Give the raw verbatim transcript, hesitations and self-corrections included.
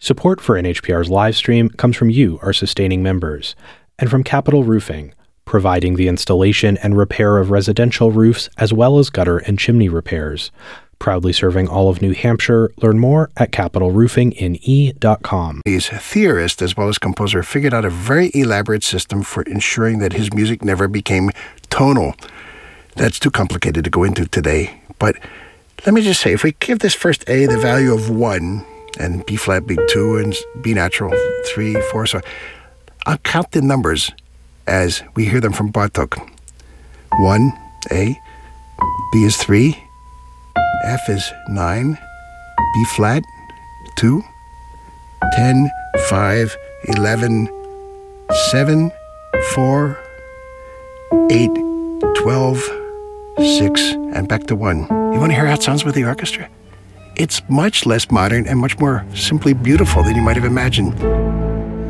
Support for N H P R's live stream comes from you, our sustaining members, and from Capital Roofing, providing the installation and repair of residential roofs as well as gutter and chimney repairs. Proudly serving all of New Hampshire. Learn more at capital roofing n e dot com. He's a theorist as well as composer, figured out a very elaborate system for ensuring that his music never became tonal. That's too complicated to go into today. But let me just say, if we give this first A the value of one, and B flat, big two, and B natural, three, four, so I'll count the numbers as we hear them from Bartók. One, A, B is three, F is nine, B flat, two, ten, five, eleven, seven, four, eight, twelve, six, and back to one. You want to hear how it sounds with the orchestra? It's much less modern and much more simply beautiful than you might have imagined.